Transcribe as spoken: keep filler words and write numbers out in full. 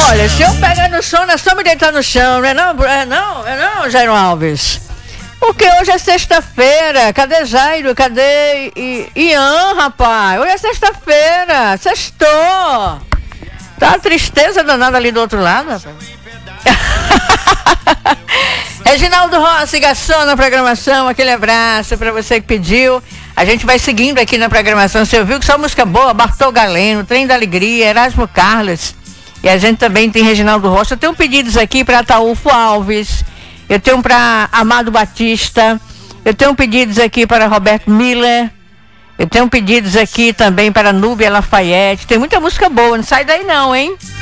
Olha, se eu pegar no sono, é só me deitar no chão, não é não? É não, é não, Jairo Alves? Porque hoje é sexta-feira. Cadê Jairo? Cadê I- Ian, rapaz? Hoje é sexta-feira. Sextou. Tá uma tristeza danada ali do outro lado, rapaz. Reginaldo Rossi, garçom na programação, aquele abraço pra você que pediu. A gente vai seguindo aqui na programação. Você ouviu que só música boa? Bartol Galeno, Trem da Alegria, Erasmo Carlos. E a gente também tem Reginaldo Rossi. Eu tenho pedidos aqui para Ataúfo Alves. Eu tenho para Amado Batista. Eu tenho pedidos aqui para Roberto Miller. Eu tenho pedidos aqui também para Núbia Lafayette. Tem muita música boa, não sai daí não, hein?